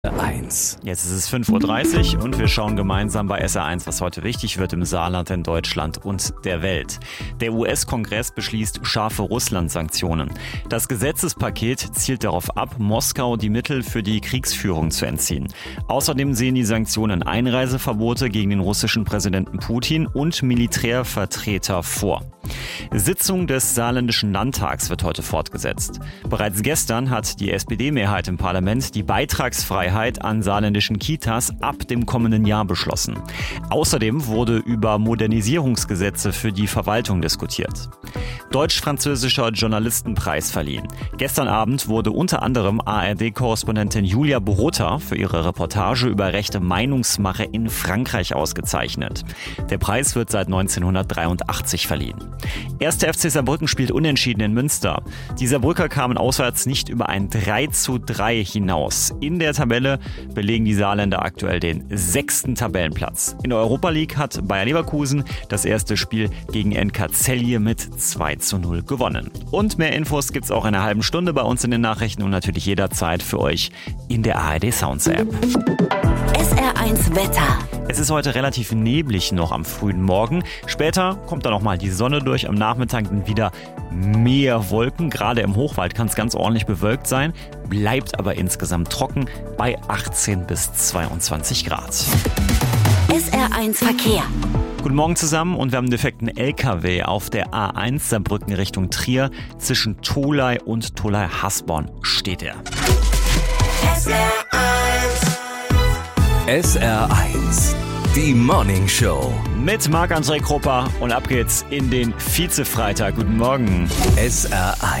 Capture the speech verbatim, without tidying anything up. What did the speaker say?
eins. Jetzt ist es fünf Uhr dreißig und wir schauen gemeinsam bei S R eins, was heute wichtig wird im Saarland, in Deutschland und der Welt. Der U S-Kongress beschließt scharfe Russland-Sanktionen. Das Gesetzespaket zielt darauf ab, Moskau die Mittel für die Kriegsführung zu entziehen. Außerdem sehen die Sanktionen Einreiseverbote gegen den russischen Präsidenten Putin und Militärvertreter vor. Sitzung des Saarländischen Landtags wird heute fortgesetzt. Bereits gestern hat die S P D-Mehrheit im Parlament die Beitragsfreiheit an saarländischen Kitas ab dem kommenden Jahr beschlossen. Außerdem wurde über Modernisierungsgesetze für die Verwaltung diskutiert. Deutsch-französischer Journalistenpreis verliehen. Gestern Abend wurde unter anderem A R D-Korrespondentin Julia Borota für ihre Reportage über rechte Meinungsmache in Frankreich ausgezeichnet. Der Preis wird seit neunzehnhundertdreiundachtzig verliehen. erster F C Saarbrücken spielt unentschieden in Münster. Die Saarbrücker kamen auswärts nicht über ein drei zu drei hinaus. In der Tabelle belegen die Saarländer aktuell den sechsten Tabellenplatz. In der Europa League hat Bayer Leverkusen das erste Spiel gegen N K Celje mit zwei zu null gewonnen. Und mehr Infos gibt's auch in einer halben Stunde bei uns in den Nachrichten und natürlich jederzeit für euch in der A R D Sounds App. S R eins Wetter. Es ist heute relativ neblig noch am frühen Morgen. Später kommt dann noch mal die Sonne durch. Am Nachmittag dann wieder mehr Wolken. Gerade im Hochwald kann es ganz ordentlich bewölkt sein. Bleibt aber insgesamt trocken bei achtzehn bis zweiundzwanzig Grad. S R eins Verkehr. Guten Morgen zusammen und wir haben einen defekten L K W auf der A eins Saarbrücken Richtung Trier. Zwischen Tholey und Tholey-Hasborn steht er. S R eins. S R eins, die Morning Show. Mit Marc-André Krupper und ab geht's in den Vize-Freitag. Guten Morgen. S R eins.